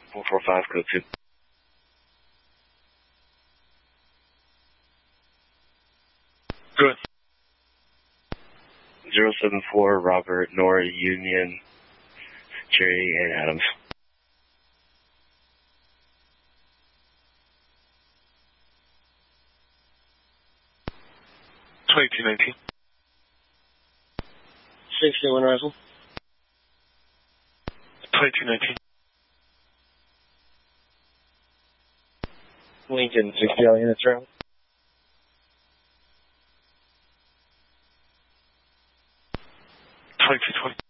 445, code 2. Good. 074, Robert, Nora, Union, Jerry, and Adams. $22.19. 61 Russell. $22.19. Lincoln, 60 all units around. $22.20.